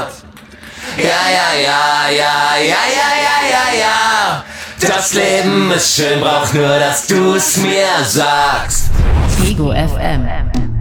Ja, ja, ja, ja, ja, ja, ja, ja, ja. Das Leben ist schön, braucht nur, dass du's mir sagst. Ego FM.